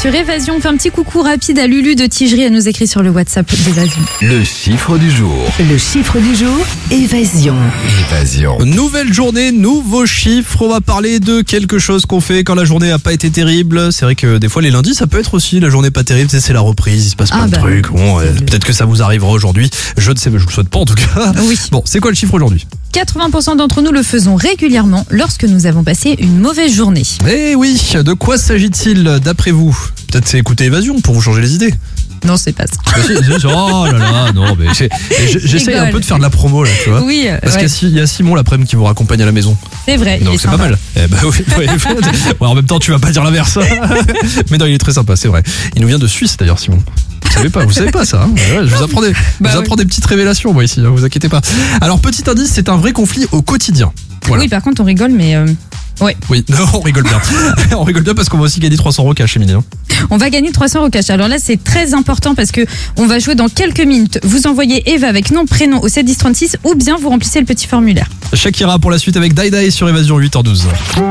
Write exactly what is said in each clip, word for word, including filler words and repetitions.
sur Évasion. On fait un petit coucou rapide à Lulu de Tigerie. Elle nous écrit sur le WhatsApp d'Évasion. Le chiffre du jour. Le chiffre du jour, Évasion. Évasion. Nouvelle journée, nouveaux chiffres. On va parler de quelque chose qu'on fait quand la journée n'a pas été terrible. C'est vrai que des fois les lundis ça peut être aussi la journée pas terrible. C'est la reprise, il se passe Ah plein bah, de trucs. Bon, euh, peut-être que ça vous arrivera aujourd'hui. Je ne sais, mais je vous le souhaite pas en tout cas. Oui. Bon, c'est quoi le chiffre aujourd'hui? quatre-vingts pour cent d'entre nous le faisons régulièrement lorsque nous avons passé une mauvaise journée. Eh oui, de quoi s'agit-il d'après vous? Peut-être c'est écouter Évasion pour vous changer les idées. Non, c'est pas ça. Oh là là, non, mais c'est- j'essaye un peu de faire de la promo là, tu vois. Oui, euh, Parce ouais, qu'il y a Simon l'après-midi qui vous raccompagne à la maison. c'est vrai. il Donc est c'est pas sympa. mal. Eh ben oui, oui. Ouais, en même temps, tu vas pas dire l'inverse. Mais non, il est très sympa, c'est vrai. Il nous vient de Suisse d'ailleurs, Simon. Vous savez pas, vous savez pas ça. Hein, ouais, je vous apprends des, Bah je vous oui. apprends des petites révélations moi ici. Hein, vous inquiétez pas. Alors petit indice, c'est un vrai conflit au quotidien. Voilà. Oui, par contre, on rigole, mais euh, Oui, non, on rigole bien. On rigole bien parce qu'on va aussi gagner trois cents euros cash, Émilie. Hein. on va gagner trois cents euros cash. Alors là, c'est très important parce que on va jouer dans quelques minutes. Vous envoyez Eva avec nom, prénom au sept dix trente-six ou bien vous remplissez le petit formulaire. Shakira pour la suite avec Dai Dai sur Évasion huit heures douze.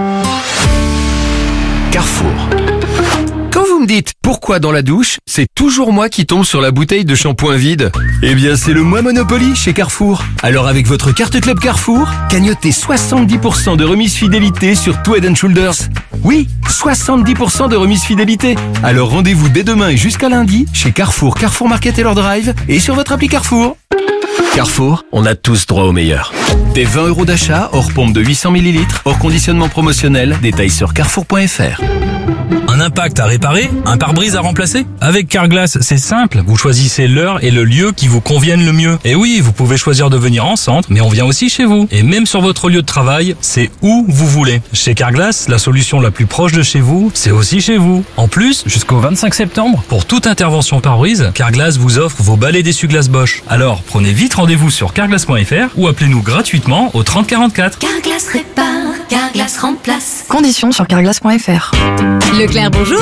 Carrefour. Quand vous me dites pourquoi dans la douche, c'est toujours moi qui tombe sur la bouteille de shampoing vide. Eh bien, c'est le mois Monopoly chez Carrefour. Alors avec votre carte Club Carrefour, cagnotez soixante-dix pour cent de remise fidélité sur tout Head and Shoulders. Oui, soixante-dix pour cent de remise fidélité. Alors rendez-vous dès demain et jusqu'à lundi chez Carrefour, Carrefour Market et leur drive et sur votre appli Carrefour. Carrefour, on a tous droit au meilleur. Des vingt euros d'achat, hors pompe de huit cents millilitres, hors conditionnement promotionnel, détails sur carrefour point f r. Un impact à réparer? Un pare-brise à remplacer? Avec Carglass, c'est simple. Vous choisissez l'heure et le lieu qui vous conviennent le mieux. Et oui, vous pouvez choisir de venir en centre, mais on vient aussi chez vous. Et même sur votre lieu de travail, c'est où vous voulez. Chez Carglass, la solution la plus proche de chez vous, c'est aussi chez vous. En plus, jusqu'au vingt-cinq septembre, pour toute intervention pare-brise, Carglass vous offre vos balais d'essuie-glace Bosch. Alors, prenez vite rendez-vous sur carglass point f r ou appelez-nous gratuitement au trente quarante-quatre. Carglass répare, Carglass remplace. Conditions sur carglass point f r. Leclerc, bonjour.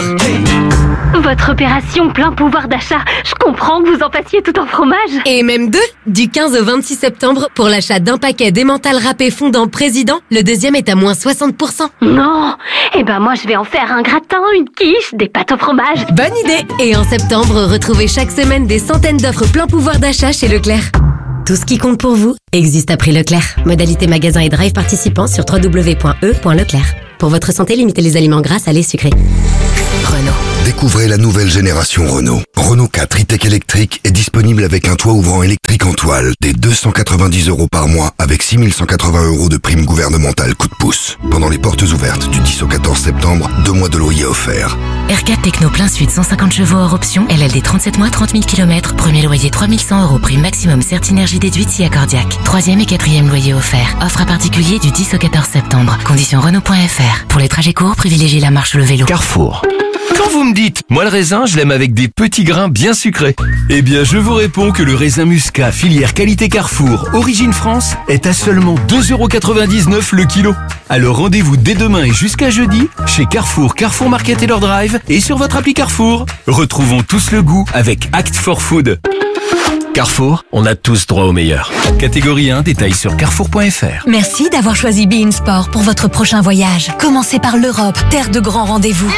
Votre opération plein pouvoir d'achat, je comprends que vous en fassiez tout en fromage. Et même deux. Du quinze au vingt-six septembre, pour l'achat d'un paquet d'emmental râpé fondant président, le deuxième est à moins soixante pour cent. Non, eh ben moi je vais en faire un gratin, une quiche, des pâtes au fromage. Bonne idée. Et en septembre, retrouvez chaque semaine des centaines d'offres plein pouvoir d'achat chez Leclerc. Tout ce qui compte pour vous existe à prix Leclerc. Modalité magasin et drive participants sur w w w point e point leclerc. Pour votre santé, limitez les aliments gras, salés, sucrés. Renault. Découvrez la nouvelle génération Renault. Renault quatre e-tech électrique est disponible avec un toit ouvrant électrique en toile dès deux cent quatre-vingt-dix euros par mois avec six mille cent quatre-vingts euros de prime gouvernementale coup de pouce. Pendant les portes ouvertes du dix au quatorze septembre, deux mois de loyer offerts. R quatre Techno plein sud cent cinquante chevaux hors option, L L D trente-sept mois, trente mille kilomètres, premier loyer trois mille cent euros, prime maximum Certinergie déduite si accordiaque. Troisième et quatrième loyer offert. Offre à particulier du dix au quatorze septembre. Conditions Renault point f r. Pour les trajets courts, privilégiez la marche ou le vélo. Carrefour. Quand vous me dites, moi le raisin, je l'aime avec des petits grains bien sucrés. Eh bien, je vous réponds que le raisin Muscat, filière qualité Carrefour, origine France, est à seulement deux euros quatre-vingt-dix-neuf le kilo. Alors rendez-vous dès demain et jusqu'à jeudi, chez Carrefour, Carrefour Market et leur drive, et sur votre appli Carrefour. Retrouvons tous le goût avec Act for Food. Carrefour, on a tous droit au meilleur. Catégorie un, détails sur carrefour point f r. Merci d'avoir choisi Be In Sport pour votre prochain voyage. Commencez par l'Europe, terre de grands rendez-vous.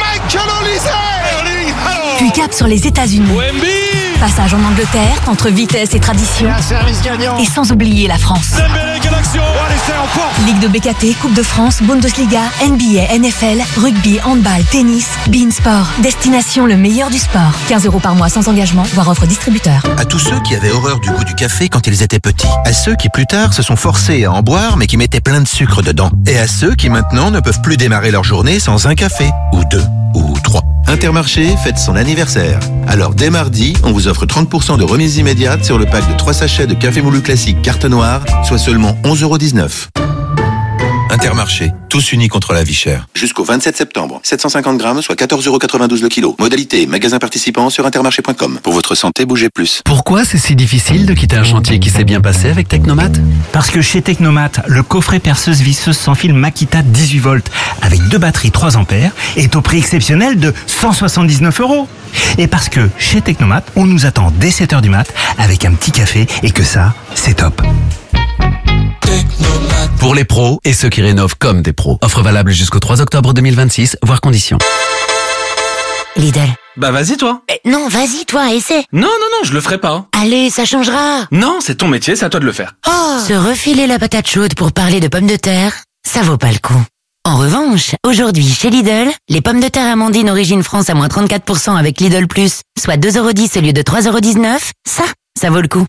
Puis cap sur les États-Unis. Passage en Angleterre, entre vitesse et tradition. Et sans oublier la France. Ligue de B K T, Coupe de France, Bundesliga, N B A, N F L, rugby, handball, tennis, Be In Sport. Destination le meilleur du sport. quinze euros par mois sans engagement, voire offre distributeur. À tous ceux qui avaient horreur du goût du café quand ils étaient petits. À ceux qui plus tard se sont forcés à en boire mais qui mettaient plein de sucre dedans. Et à ceux qui maintenant ne peuvent plus démarrer leur journée sans un café. Ou deux. Ou trois. Intermarché fête son anniversaire. Alors dès mardi, on vous offre trente pour cent de remise immédiate sur le pack de trois sachets de café moulu classique carte noire, soit seulement onze euros dix-neuf. Intermarché, tous unis contre la vie chère. Jusqu'au vingt-sept septembre, sept cent cinquante grammes, soit quatorze euros quatre-vingt-douze le kilo. Modalité, magasin participant sur intermarché point com. Pour votre santé, bougez plus. Pourquoi c'est si difficile de quitter un chantier qui s'est bien passé avec Technomat? Parce que chez Technomat, le coffret perceuse visseuse sans fil Makita dix-huit volts avec deux batteries trois ampères est au prix exceptionnel de cent soixante-dix-neuf euros. Et parce que chez Technomat, on nous attend dès sept heures du mat avec un petit café et que ça, c'est top. Pour les pros et ceux qui rénovent comme des pros. Offre valable jusqu'au trois octobre deux mille vingt-six, voire conditions. Lidl. Bah vas-y toi. Euh, non, vas-y toi, essaie. Non, non, non, je le ferai pas. Allez, ça changera. Non, c'est ton métier, c'est à toi de le faire. Oh. Se refiler la patate chaude pour parler de pommes de terre, ça vaut pas le coup. En revanche, aujourd'hui chez Lidl, les pommes de terre Amandine Origine France à moins trente-quatre pour cent avec Lidl Plus, soit deux euros dix au lieu de trois euros dix-neuf, ça, ça vaut le coup.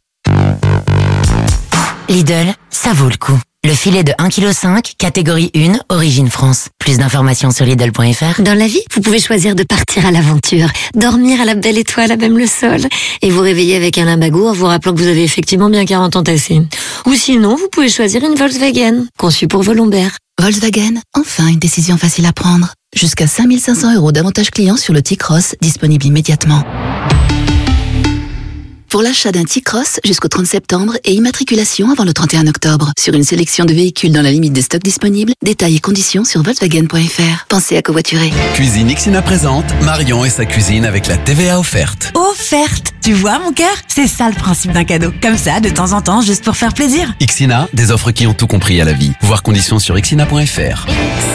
Lidl, ça vaut le coup. Le filet de un virgule cinq kilos, catégorie un, Origine France. Plus d'informations sur Lidl point F R. Dans la vie, vous pouvez choisir de partir à l'aventure, dormir à la belle étoile à même le sol, et vous réveiller avec un limbago en vous rappelant que vous avez effectivement bien quarante ans tassés. Ou sinon, vous pouvez choisir une Volkswagen, conçue pour vos lombaires. Volkswagen, enfin une décision facile à prendre. Jusqu'à cinq mille cinq cents euros d'avantages clients sur le T-Cross, disponible immédiatement. Pour l'achat d'un T-Cross jusqu'au trente septembre et immatriculation avant le trente et un octobre. Sur une sélection de véhicules dans la limite des stocks disponibles, détails et conditions sur Volkswagen point F R. Pensez à covoiturer. Cuisine Ixina présente Marion et sa cuisine avec la T V A offerte. Offerte. Tu vois mon cœur, c'est ça le principe d'un cadeau. Comme ça, de temps en temps, juste pour faire plaisir. Ixina, des offres qui ont tout compris à la vie. Voir conditions sur ixina point F R.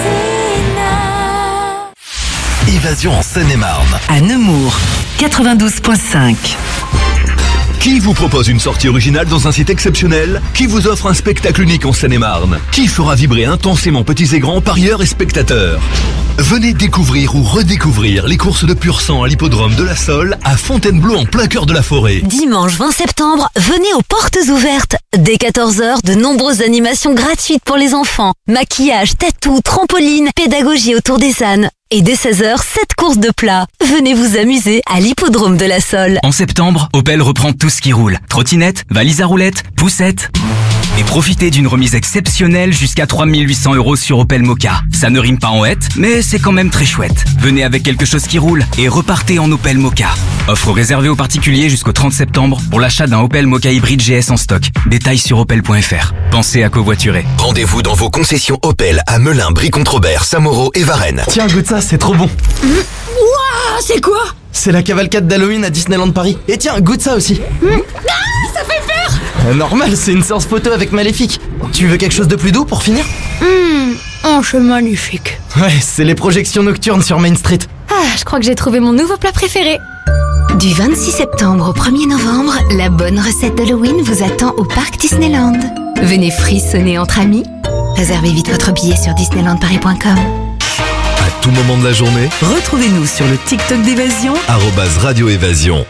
Évasion en Seine-et-Marne. À Nemours, quatre-vingt-douze virgule cinq. Qui vous propose une sortie originale dans un site exceptionnel? Qui vous offre un spectacle unique en Seine-et-Marne? Qui fera vibrer intensément petits et grands parieurs et spectateurs? Venez découvrir ou redécouvrir les courses de pur sang à l'hippodrome de la Sole à Fontainebleau en plein cœur de la forêt. Dimanche vingt septembre, venez aux portes ouvertes. Dès quatorze heures, de nombreuses animations gratuites pour les enfants. Maquillage, tatou, trampoline, pédagogie autour des ânes. Et dès seize heures, sept courses de plats. Venez vous amuser à l'hippodrome de la Sole. En septembre, Opel reprend tout ce qui roule. Trottinette, valise à roulettes, poussette. Et profitez d'une remise exceptionnelle jusqu'à trois mille huit cents euros sur Opel Mokka. Ça ne rime pas en hête, mais c'est quand même très chouette. Venez avec quelque chose qui roule et repartez en Opel Mokka. Offre réservée aux particuliers jusqu'au trente septembre pour l'achat d'un Opel Mokka hybride G S en stock. Détails sur opel point F R. Pensez à covoiturer. Rendez-vous dans vos concessions Opel à Melun, Brie-Contrebert, Saint-Mauro et Varennes. Tiens, goûte ça, c'est trop bon. Mmh. Waouh, c'est quoi? C'est la cavalcade d'Halloween à Disneyland Paris. Et tiens, goûte ça aussi. Mmh. Ah, ça fait peur. euh, Normal, c'est une séance photo avec Maléfique. Tu veux quelque chose de plus doux pour finir? Mmh. Oh, c'est magnifique. Ouais, c'est les projections nocturnes sur Main Street. Ah, je crois que j'ai trouvé mon nouveau plat préféré. Du vingt-six septembre au premier novembre, la bonne recette d'Halloween vous attend au parc Disneyland. Venez frissonner entre amis. Réservez vite votre billet sur disneyland paris point com. À tout moment de la journée, Retrouvez-nous sur le TikTok d'Évasion. arobase Radio Évasion.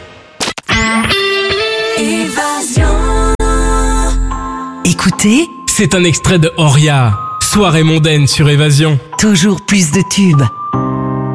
Évasion. Écoutez, c'est un extrait de Oria, soirée mondaine sur Évasion. Toujours plus de tubes,